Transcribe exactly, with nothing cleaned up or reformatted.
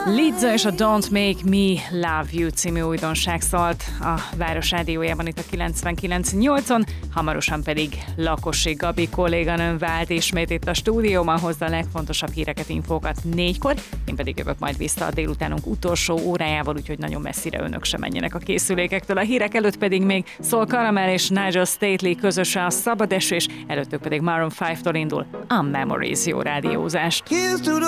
Lizzo és a Don't Make Me Love You című újdonság szólt a Város Rádiójában itt a kilencvenkilenc nyolcon, hamarosan pedig Lakosi Gabi kolléganőm vált ismét itt a stúdióban, hozza a legfontosabb híreket, infókat négykor, én pedig jövök majd vissza a délutánunk utolsó órájával, úgyhogy nagyon messzire önök sem menjenek a készülékektől. A hírek előtt pedig még Soul Caramel és Nigel Stately közösen a Szabad Eső, és előttük pedig Maroon öttől indul a Memories. Jó rádiózást!